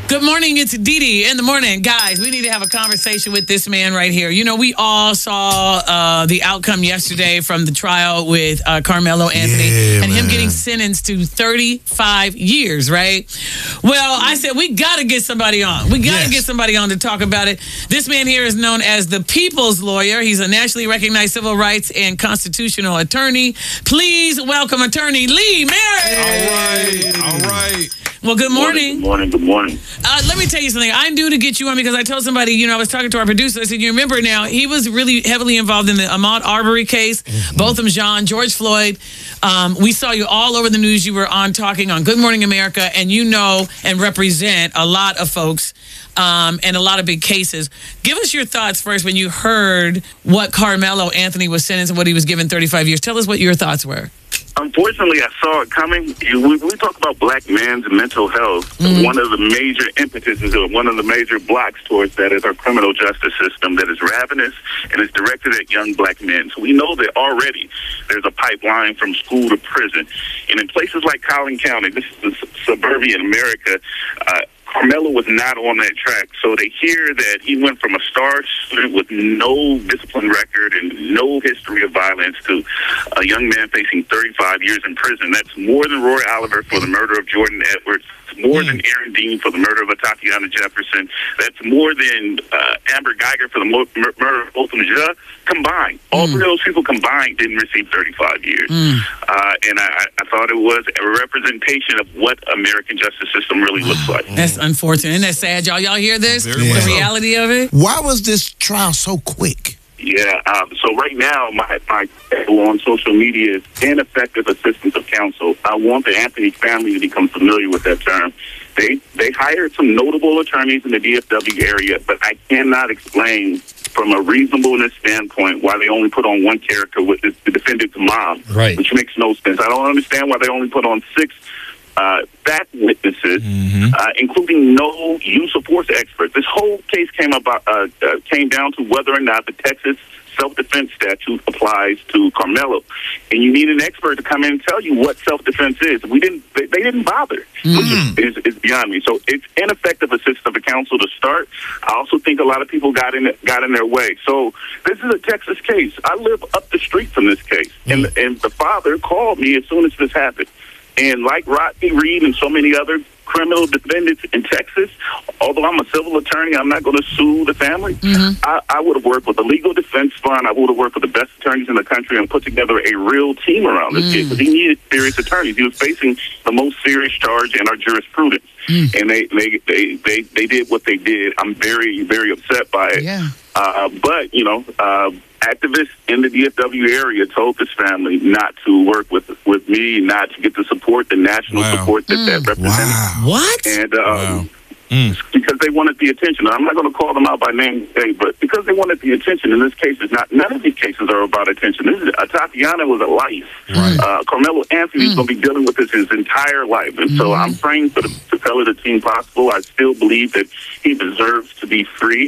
Good morning. It's Dee Dee in the morning. Guys, we need to have a conversation with this man right here. You know, we all saw the outcome yesterday from the trial with Carmelo Anthony and him getting sentenced to 35 years, right? Well, I said, we got to get somebody on. We got to get somebody on to talk about it. This man here is known as the People's Lawyer. He's a nationally recognized civil rights and constitutional attorney. Please welcome Attorney Lee Merritt. All right. Well, good morning. Good morning. Let me tell you something. I knew to get you on because I told somebody, you know, I was talking to our producer. I said, you remember now, he was really heavily involved in the Ahmaud Arbery case, Botham Jean, George Floyd. We saw you all over the news. You were on talking on Good Morning America, and you know and represent a lot of folks and a lot of big cases. Give us your thoughts first when you heard what Carmelo Anthony was sentenced and what he was given 35 years. Tell us what your thoughts were. Unfortunately, I saw it coming. We talk about black man's mental health. One of the major impetuses or one of the major blocks towards that is our criminal justice system that is ravenous and is directed at young black men. So we know that already there's a pipeline from school to prison. And in places like Collin County, this is suburban America, Carmelo was not on that track. So they hear that he went from a star student with no discipline record and no history of violence to a young man facing 35 years in prison. That's more than Roy Oliver for the murder of Jordan Edwards. That's more than Aaron Dean for the murder of Tatiana Jefferson. That's more than Amber Geiger for the murder of Botham Jean combined. All three of those people combined didn't receive 35 years. And I thought it was a representation of what American justice system really looks like. That's unfortunate. Isn't that sad, y'all? Y'all hear this? Very The well. reality of it? Why was this trial so quick? Yeah, so right now, my title on social media is ineffective assistance of counsel. I want the Anthony family to become familiar with that term. They hired some notable attorneys in the DFW area, but I cannot explain from a reasonableness standpoint why they only put on one character with the defendant's mom, which makes no sense. I don't understand why they only put on 6 fact witnesses, including no use of force experts. This whole case came down to whether or not the Texas self-defense statute applies to Carmelo, and you need an expert to come in and tell you what self-defense is. They didn't bother, which is beyond me. So it's ineffective assistance of the counsel to start. I also think a lot of people got in their way. So this is a Texas case. I live up the street from this case, and the father called me as soon as this happened. And like Rodney Reed and so many other criminal defendants in Texas, although I'm a civil attorney, I'm not going to sue the family. I would have worked with a legal defense fund. I would have worked with the best attorneys in the country and put together a real team around this kid because he needed serious attorneys. He was facing the most serious charge in our jurisprudence. And they did what they did. I'm very, very upset by it. But, you know, activists in the DFW area told this family not to work with me, not to get the support, the national support that represented. What? And because they wanted the attention. I'm not going to call them out by name today, but because they wanted the attention, in this case, none of these cases are about attention. Tatiana was a life. Carmelo Anthony is going to be dealing with this his entire life. And so I'm praying for the fella the team possible. I still believe that he deserves to be free.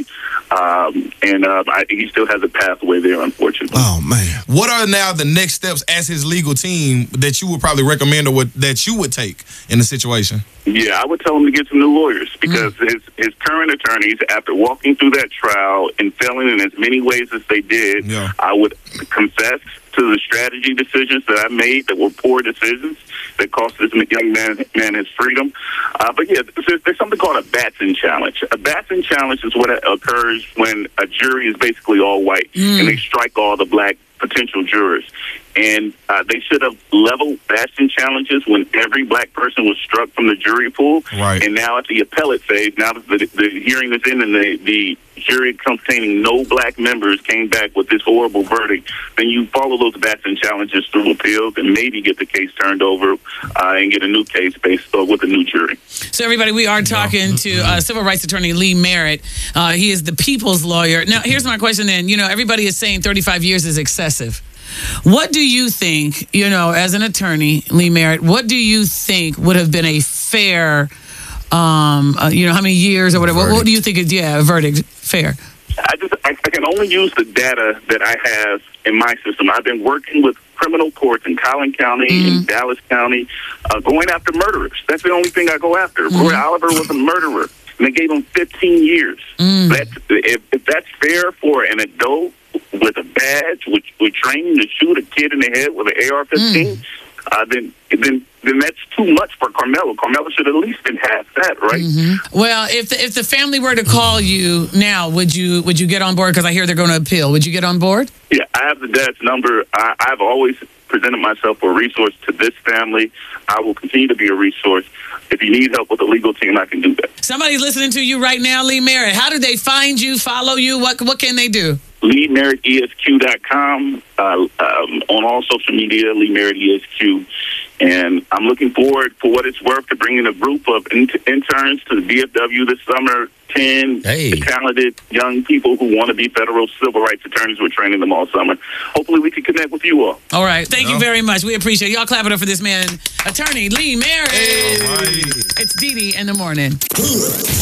He still has a pathway there, unfortunately. Oh, man. What are now the next steps as his legal team that you would probably recommend or that you would take in the situation? Yeah, I would tell him to get some new lawyers because his current attorneys, after walking through that trial and failing in as many ways as they did, I would confess to the strategy decisions that I made that were poor decisions that cost this young man his freedom. But yeah, there's something called a Batson challenge. A Batson challenge is what occurs when a jury is basically all white and they strike all the black potential jurors. And they should have leveled Batson challenges when every black person was struck from the jury pool. And now at the appellate phase, now that the hearing is in and the jury containing no black members came back with this horrible verdict, then you follow those Batson challenges through appeals and maybe get the case turned over and get a new case based with a new jury. So everybody, we are talking to civil rights attorney Lee Merritt. He is the People's Lawyer. Now, here's my question then. You know, everybody is saying 35 years is excessive. What do you think, you know, as an attorney, Lee Merritt, what do you think would have been a fair, you know, how many years or whatever? What do you think is, a verdict, fair? I can only use the data that I have in my system. I've been working with criminal courts in Collin County, in Dallas County, going after murderers. That's the only thing I go after. Roy Oliver was a murderer. and they gave him 15 years. If that's fair for an adult with a badge, with training to shoot a kid in the head with an AR-15, then that's too much for Carmelo. Carmelo should at least been half that, right? Well, if the family were to call you now, would you get on board? Because I hear they're going to appeal. Would you get on board? Yeah, I have the dad's number. I've always presented myself for a resource to this family. I will continue to be a resource. If you need help with the legal team, I can do that. Somebody's listening to you right now, Lee Merritt. How do they find you, follow you? What can they do? LeeMerrittESQ.com, on all social media, Lee Merritt ESQ. And I'm looking forward, for what it's worth, to bringing a group of interns to the DFW this summer. 10 talented young people who want to be federal civil rights attorneys. We're training them all summer. Hopefully we can connect with you all. All right. Thank you very much. We appreciate it. Y'all clap it up for this man, attorney Lee Merritt. Hey. It's Dee Dee in the morning.